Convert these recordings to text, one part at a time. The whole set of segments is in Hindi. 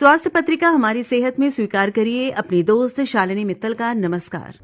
स्वास्थ्य पत्रिका हमारी सेहत में स्वीकार करिए अपनी दोस्त शालिनी मित्तल का नमस्कार।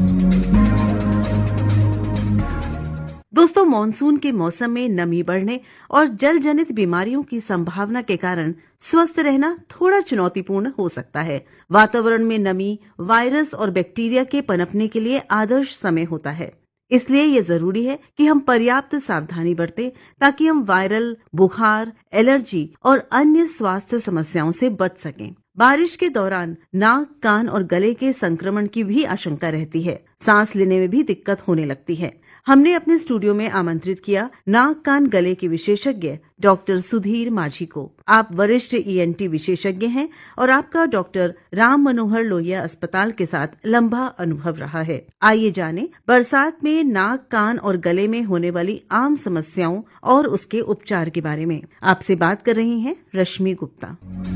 दोस्तों, मॉनसून के मौसम में नमी बढ़ने और जल जनित बीमारियों की संभावना के कारण स्वस्थ रहना थोड़ा चुनौतीपूर्ण हो सकता है। वातावरण में नमी वायरस और बैक्टीरिया के पनपने के लिए आदर्श समय होता है। इसलिए ये जरूरी है कि हम पर्याप्त सावधानी बरतें ताकि हम वायरल, बुखार, एलर्जी और अन्य स्वास्थ्य समस्याओं से बच सकें। बारिश के दौरान नाक, कान और गले के संक्रमण की भी आशंका रहती है। सांस लेने में भी दिक्कत होने लगती है। हमने अपने स्टूडियो में आमंत्रित किया नाक, कान, गले के विशेषज्ञ डॉक्टर सुधीर माझी को। आप वरिष्ठ ENT विशेषज्ञ हैं और आपका डॉक्टर राम मनोहर लोहिया अस्पताल के साथ लंबा अनुभव रहा है। आइए जानें बरसात में नाक, कान और गले में होने वाली आम समस्याओं और उसके उपचार के बारे में। आपसे बात कर रही हैं रश्मि गुप्ता।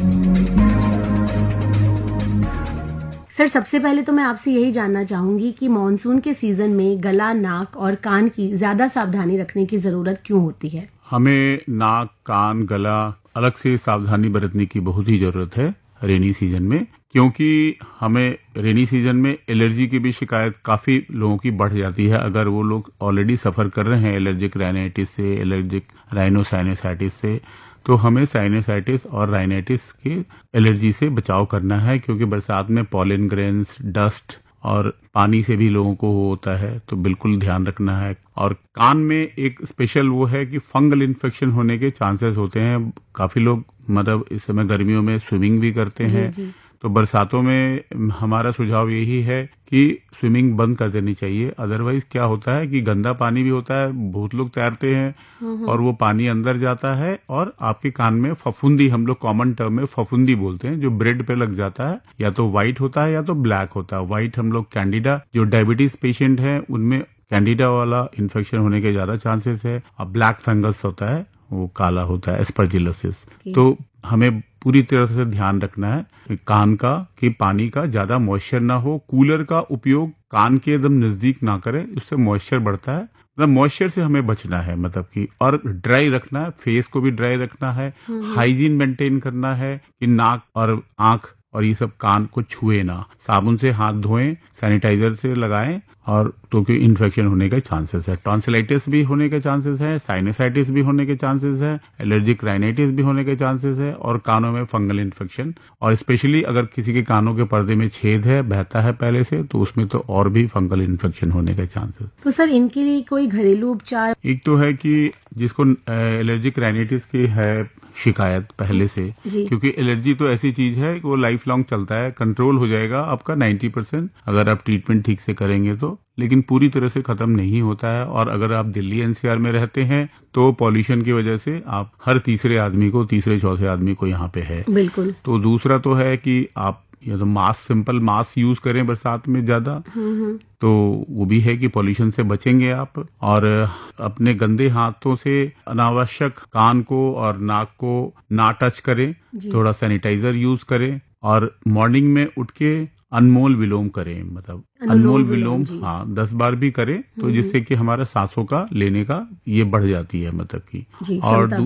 सर, सबसे पहले तो मैं आपसे यही जानना चाहूंगी कि मॉनसून के सीजन में गला, नाक और कान की ज्यादा सावधानी रखने की जरूरत क्यों होती है? हमें नाक, कान, गला अलग से सावधानी बरतने की बहुत ही जरूरत है रेनी सीजन में, क्योंकि हमें रेनी सीजन में एलर्जी की भी शिकायत काफी लोगों की बढ़ जाती है। अगर वो लोग ऑलरेडी सफर कर रहे हैं एलर्जिक राइनाइटिस से, एलर्जिक राइनोसाइनसाइटिस से, तो हमें साइनसाइटिस और राइनाइटिस के एलर्जी से बचाव करना है, क्योंकि बरसात में पॉलन ग्रेन्स, डस्ट और पानी से भी लोगों को होता है, तो बिल्कुल ध्यान रखना है। और कान में एक स्पेशल वो है कि फंगल इन्फेक्शन होने के चांसेस होते हैं। काफी लोग मतलब इस समय गर्मियों में स्विमिंग भी करते हैं, तो बरसातों में हमारा सुझाव यही है कि स्विमिंग बंद कर देनी चाहिए। अदरवाइज क्या होता है कि गंदा पानी भी होता है, बहुत लोग तैरते हैं और वो पानी अंदर जाता है और आपके कान में फफूंदी, हम लोग कॉमन टर्म में फफूंदी बोलते हैं, जो ब्रेड पे लग जाता है। या तो व्हाइट होता है या तो ब्लैक होता है। व्हाइट हम लोग कैंडिडा, जो डायबिटीज पेशेंट है उनमें कैंडिडा वाला इन्फेक्शन होने के ज्यादा चांसेस है। और ब्लैक फंगस होता है, वो काला होता है, एस्परजिलोसिस। तो हमें पूरी तरह से ध्यान रखना है कि कान का, कि पानी का ज्यादा मॉइस्चर ना हो। कूलर का उपयोग कान के एकदम नजदीक ना करें, उससे मॉइस्चर बढ़ता है। मतलब मॉइस्चर से हमें बचना है, मतलब कि, और ड्राई रखना है, फेस को भी ड्राई रखना है। हाइजीन मेंटेन करना है कि नाक और आंख और ये सब कान को छुए ना। साबुन से हाथ धोएं, सैनिटाइजर से लगाएं, और तो कि इन्फेक्शन होने के चांसेस है। टॉन्सिलाइटिस भी होने के चांसेस है, साइनसाइटिस भी होने के चांसेस है, एलर्जिक राइनाइटिस भी होने के चांसेस है, और कानों में फंगल इन्फेक्शन। और स्पेशली अगर किसी के कानों के पर्दे में छेद है, बहता है पहले से, तो उसमें तो और भी फंगल इन्फेक्शन होने के चांसेस। तो सर, इनके लिए कोई घरेलू उपचार? एक तो है कि जिसको एलर्जिक राइनाइटिस की है शिकायत पहले से, क्योंकि एलर्जी तो ऐसी चीज है कि वो लाइफ लॉन्ग चलता है। कंट्रोल हो जाएगा आपका 90% अगर आप ट्रीटमेंट ठीक से करेंगे तो, लेकिन पूरी तरह से खत्म नहीं होता है। और अगर आप दिल्ली NCR में रहते हैं तो पॉल्यूशन की वजह से आप हर तीसरे आदमी को, तीसरे चौथे आदमी को यहाँ पे है। बिल्कुल। तो दूसरा तो है कि आप या तो मास्क, सिंपल मास्क यूज करें बरसात में ज्यादा, तो वो भी है कि पॉल्यूशन से बचेंगे आप। और अपने गंदे हाथों से अनावश्यक कान को और नाक को ना टच करें। थोड़ा सैनिटाइजर यूज करें, और मॉर्निंग में उठ के अनमोल विलोम करें, मतलब अनमोल विलोम 10 बार भी करें, तो जिससे कि हमारा सांसों का लेने का ये बढ़ जाती है, मतलब की।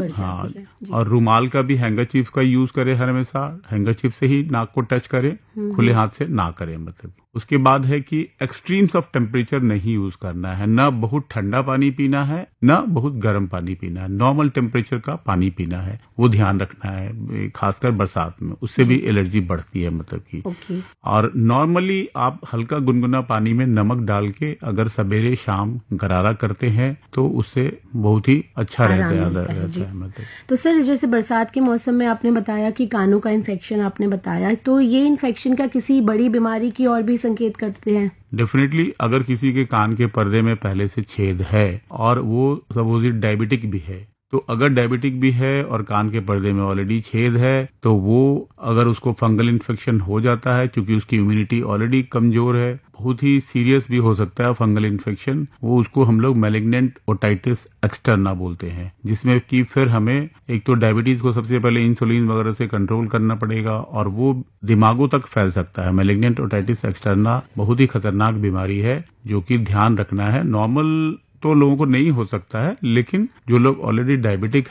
और रुमाल का भी, हैंगरचीफ का यूज करें हर हमेशा। हैंगरचीफ से ही नाक को टच करें, खुले हाथ से ना करें, मतलब। उसके बाद है कि एक्सट्रीम्स ऑफ टेम्परेचर नहीं यूज करना है। ना बहुत ठंडा पानी पीना है, ना बहुत गर्म पानी पीना है। नॉर्मल टेम्परेचर का पानी पीना है, वो ध्यान रखना है, खासकर बरसात में। उससे भी एलर्जी बढ़ती है, मतलब की। और नॉर्मली आप हल्का गुनगुना पानी में नमक डाल के अगर सवेरे शाम गरारा करते हैं तो उससे बहुत ही अच्छा रहता है, मतलब। तो सर, जैसे बरसात के मौसम में आपने बताया कि कानों का इन्फेक्शन आपने बताया, तो ये इन्फेक्शन क्या किसी बड़ी बीमारी की और भी संकेत करते हैं? डेफिनेटली, अगर किसी के कान के पर्दे में पहले से छेद है और वो सपोजिट डायबिटिक भी है, तो अगर डायबिटिक भी है और कान के पर्दे में ऑलरेडी छेद है, तो वो अगर उसको फंगल इन्फेक्शन हो जाता है, क्योंकि उसकी इम्यूनिटी ऑलरेडी कमजोर है, बहुत ही सीरियस भी हो सकता है फंगल इन्फेक्शन। वो उसको हम लोग मैलिग्नेंट ओटाइटिस एक्सटर्ना बोलते हैं, जिसमें कि फिर हमें एक तो डायबिटीज को सबसे पहले इंसुलिन वगैरह से कंट्रोल करना पड़ेगा, और वो दिमागों तक फैल सकता है। मैलिग्नेंट ओटाइटिस एक्सटर्ना बहुत ही खतरनाक बीमारी है, जो कि ध्यान रखना है। नॉर्मल तो लोगों को नहीं हो सकता है, लेकिन जो लोग ऑलरेडी डायबिटिक